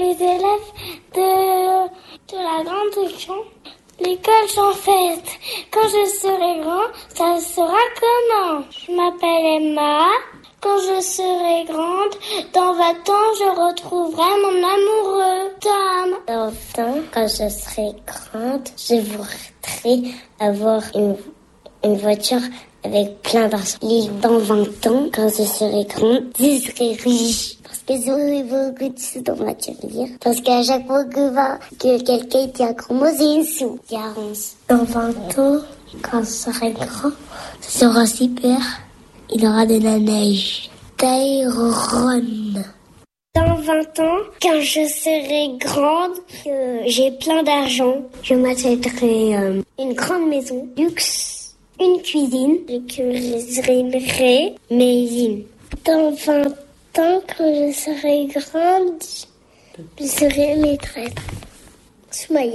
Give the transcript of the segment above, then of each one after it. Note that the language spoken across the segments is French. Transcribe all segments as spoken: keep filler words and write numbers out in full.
les élèves de, de la grande région. L'école j'en fais. Quand je serai grand, ça sera comment? Je m'appelle Emma. Quand je serai grande, dans vingt ans, je retrouverai mon amoureux Tom. Dans vingt ans, quand je serai grande, je voudrais avoir une, une voiture avec plein d'argent. Dans vingt ans, quand je serai grande, je serai riche. Parce que j'aurai beaucoup de sous dans ma tirelire. Parce qu'à chaque fois que, va, que quelqu'un dit un gros mot, c'est une sou. Dans vingt ans, quand je serai grand, ce sera super. Il y aura de la neige. Tyrone. Dans vingt ans, quand je serai grande, euh, j'ai plein d'argent, je m'achèterai euh, une grande maison, luxe, une cuisine, je cuisinerai mes hymnes. Dans vingt ans, quand je serai grande, je serai maîtresse. Soumaya.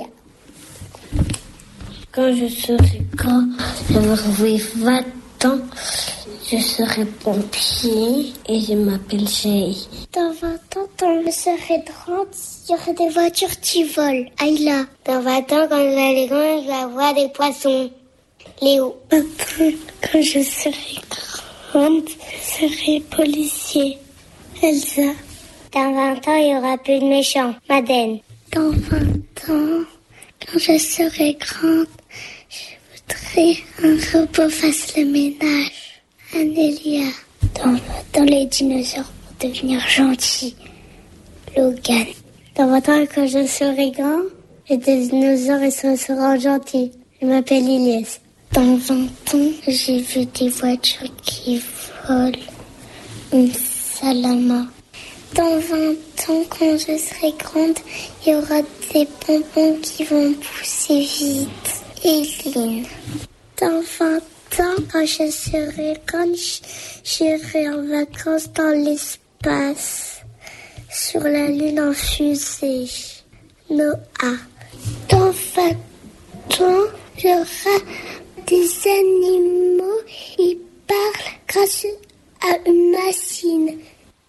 Quand je serai grand, je vais vingt ans. Je serai pompier et je m'appelle Jay. Dans vingt ans, quand je serai grande, il y aura des voitures qui volent. Aïla. Dans vingt ans, quand je serai grande, je vais avoir des poissons. Léo. Quand je serai grande, je serai policier. Elsa. Dans vingt ans, il n'y aura plus de méchants. Madeleine. Dans vingt ans, quand je serai grande, je voudrais un robot fasse le ménage. Anélia. Dans, dans les dinosaures pour devenir gentil. Logan. Dans vingt ans, quand je serai grand, les dinosaures ils seront gentils. Je m'appelle Iliès. Dans vingt ans, j'ai vu des voitures qui volent. Une Salama. Dans vingt ans, quand je serai grande, il y aura des bonbons qui vont pousser vite. Eline. Dans vingt ans, quand je serai grande, j'irai en vacances dans l'espace, sur la lune en fusée. Noah. Dans vingt ans, il y aura des animaux qui parlent grâce à une machine.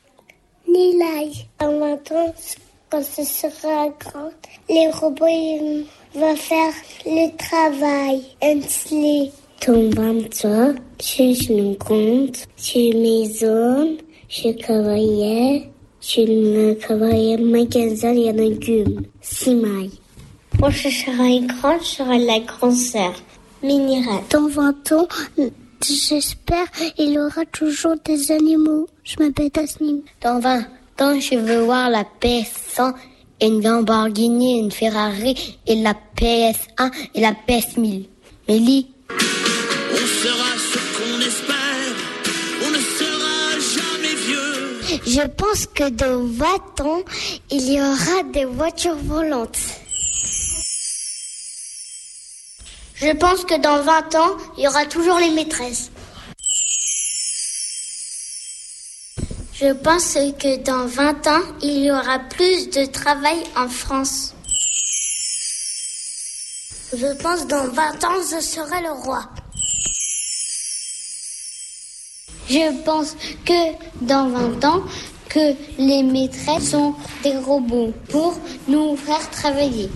Nilay. Dans vingt ans, quand ce sera grand, les robots ils vont faire le travail. Ainsley. Dans vingt ans, je suis une grande, je suis maison, je travaillais, je travaillais magasin et légumes. Simay. Quand je serai grande, je serai la grande sœur. Minira. Dans vingt ans, j'espère il y aura toujours des animaux. Je m'appelle Tasnim. Dans vingt ans, je veux voir la P S cent, une Lamborghini, une Ferrari, et la P S un et la P S mille. Mélie. On sera ce qu'on espère, on ne sera jamais vieux. Je pense que dans vingt ans, il y aura des voitures volantes. Je pense que dans vingt ans, il y aura toujours les maîtresses. Je pense que dans vingt ans, il y aura plus de travail en France. Je pense que dans vingt ans, je serai le roi. Je pense que dans vingt ans, que les maîtresses sont des robots pour nous faire travailler.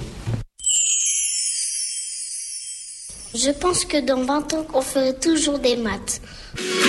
Je pense que dans vingt ans, on ferait toujours des maths.